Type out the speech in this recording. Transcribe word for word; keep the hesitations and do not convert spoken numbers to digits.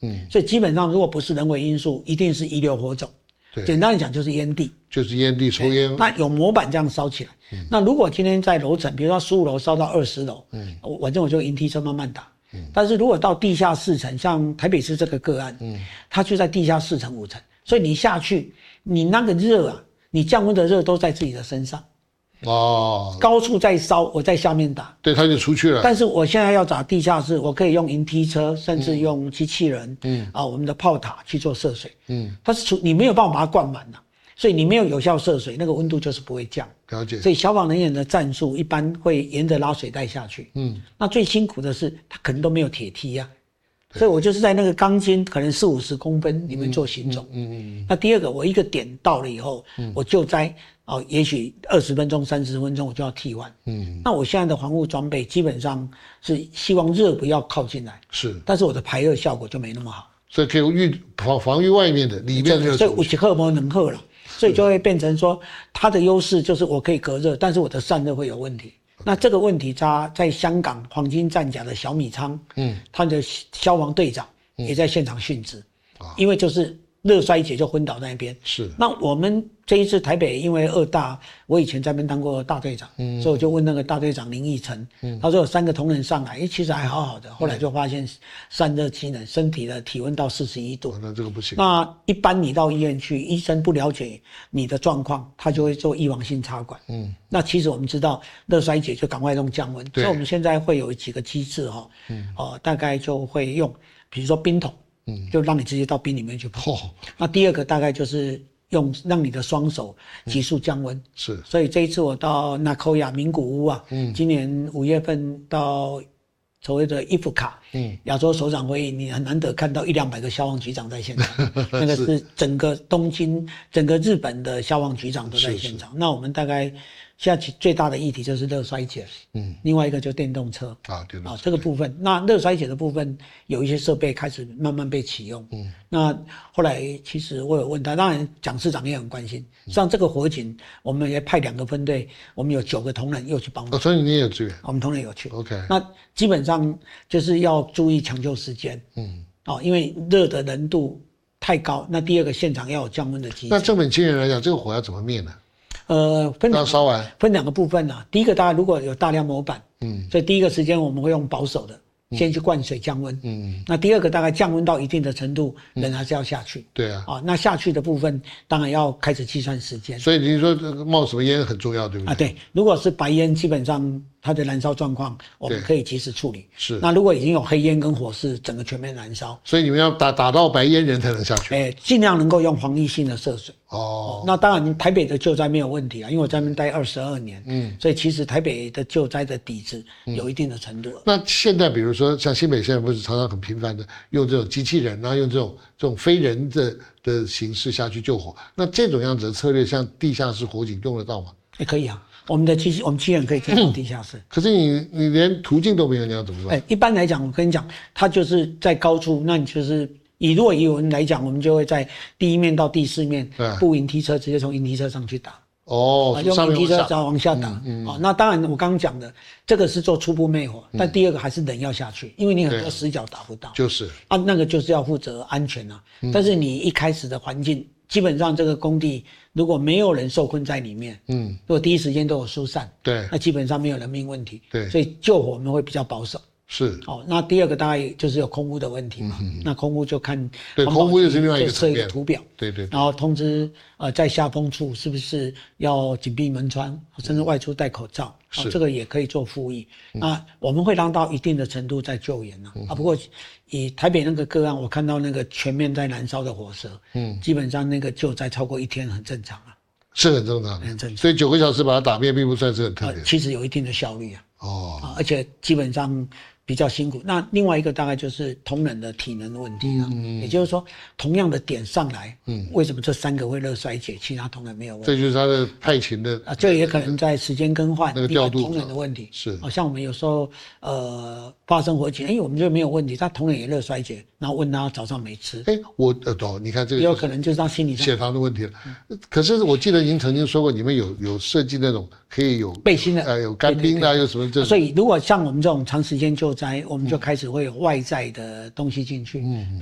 嗯， 所以基本上如果不是人为因素，一定是遗留火种。简单的讲就是烟蒂， 就是烟蒂抽烟。 那有模板这样烧起来。嗯、那如果今天在楼层，比如说十五楼烧到二十楼，嗯，反正我就迎梯车慢慢打。嗯，但是如果到地下四层，像台北市这个个案，嗯，它就在地下四层五层，所以你下去，你那个热啊，你降温的热都在自己的身上。 哦， 高处在烧，我在下面打， 对，它就出去了。 但是我现在要打地下室，我可以用迎梯车，甚至用机器人，嗯啊，我们的炮塔去做涉水，嗯，它是你没有办法把它灌满的，所以你没有有效涉水，那个温度就是不会降。 了解。 所以消防人员的战术一般会沿着拉水带下去，嗯，那最辛苦的是他可能都没有铁梯啊。所以我就是在那个钢筋可能四五十公分里面做行走。嗯 嗯, 嗯, 嗯。那第二个，我一个点到了以后，嗯、我救灾哦，也许二十分钟、三十分钟我就要替换。嗯。那我现在的防护装备基本上是希望热不要靠进来， 是， 但是我的排热效果就没那么好。 所以可以预防防御外面的，里面的热。 所以五级荷尔蒙能喝了，所以就会变成说它的优势就是我可以隔热，但是我的散热会有问题。那这个问题，他在香港黄金战甲的小米仓，嗯，他的消防队长也在现场殉职，嗯、因为就是热衰竭就昏倒在那边。 是。 那我们这一次台北因为二大，我以前在那边当过大队长，嗯，所以我就问那个大队长林义成，嗯，他说有三个同仁上来，诶，其实还好好的，后来就发现散热机能，身体的体温到四十一度， 哦，那这个不行。 那一般你到医院去，医生不了解你的状况，他就会做预防性插管。嗯，那其实我们知道热衰竭就赶快用降温，所以我们现在会有几个机制哈，嗯，呃，大概就会用，比如说冰桶，嗯，就让你直接到冰里面去泡。哦，那第二个大概就是用让你的双手急速降温。嗯、 是， 所以这一次我到纳科亚名古屋啊，嗯，今年五月份到所谓的伊夫卡，嗯，亚洲首长会议，你很难得看到一两百个消防局长在现场，那个是整个东京、整个日本的消防局长都在现场。那我们大概现在最大的议题就是热衰竭，嗯，另外一个就电动车啊，电动车、啊、 这个部分。那热衰竭的部分有一些设备开始慢慢被启用，嗯，那后来其实我有问他，当然蒋市长也很关心。像这个火警，我们也派两个分队，我们有九个同仁又去帮忙。 哦，所以你也有支援？ 我们同仁有去。 OK。 那基本上就是要注意抢救时间，嗯，哦，因为热的浓度太高。那第二个，现场要有降温的机制。 那正本清源来讲，这个火要怎么灭呢？ 呃，分两烧完分两个部分啊。第一个，大家如果有大量模板，嗯，所以第一个时间我们会用保守的，先去灌水降温，嗯，那第二个大概降温到一定的程度，嗯、人还是要下去。 对啊， 啊，那下去的部分当然要开始计算时间。 所以你说这个冒什么烟很重要，对不对？ 啊，对，如果是白烟，基本上它的燃烧状况我们可以及时处理。 是。 那如果已经有黑烟跟火势，整个全面燃烧， 所以你们要打打到白烟人才能下去。 哎，尽量能够用防御性的涉水。 哦， 那当然，台北的救灾没有问题啊，因为我在那边待二十二年，嗯，所以其实台北的救灾的底子有一定的程度。 嗯、那现在比如说像新北现在不是常常很频繁的用这种机器人啊，用这种这种非人的的形式下去救火，那这种样子的策略，像地下室火警用得到吗？ 也可以啊，我们的机器，我们机器人可以进入地下室。 嗯、可是你你连途径都没有，你要怎么办？ 哎，一般来讲，我跟你讲，它就是在高处，那你就是。以如果以我们来讲，我们就会在第一面到第四面布引梯车，直接从引梯车上去打。 哦， 用引梯车再往下打。嗯嗯、哦，那当然我刚刚讲的这个是做初步灭火，嗯、但第二个还是人要下去，因为你很多死角打不到。 就是啊，那个就是要负责安全啊。嗯、但是你一开始的环境，基本上这个工地如果没有人受困在里面，嗯，如果第一时间都有疏散， 对， 那基本上没有人命问题。 对， 所以救火我们会比较保守。 是哦，那第二个大概就是有空污的问题嘛，嗯、那空污就看对空污又是另外一个层面， 设一个图表， 对 对, 对， 然后通知呃在下风处是不是要紧闭门窗，甚至外出戴口罩， 是、哦、 这个也可以做复议。嗯、那我们会让到一定的程度再救援啊，嗯、啊不过以台北那个个案，我看到那个全面在燃烧的火舌，嗯，基本上那个救灾超过一天很正常啊， 是很正常， 很正常， 所以九个小时把它打灭，并不算是很特别、 呃，其实有一定的效率啊， 哦， 啊而且基本上。比较辛苦，那另外一个大概就是同仁的体能的问题啊，嗯、也就是说，同样的点上来，嗯，为什么这三个会热衰竭，其他同仁没有问题？ 这就是他的派遣的啊，这也可能在时间更换、 那个调度同仁的问题。 是， 好、哦、像我们有时候呃发生火警，哎，我们就没有问题，他同仁也热衰竭，然后问他早上没吃， 哎，我呃懂，你看这个也有可能就是他心理上血糖的问题了。嗯、可是我记得您曾经说过，你们有有设计那种可以有背心的， 呃，有干冰的，有什么这种。 所以如果像我们这种长时间救灾，我们就开始会有外在的东西进去，嗯，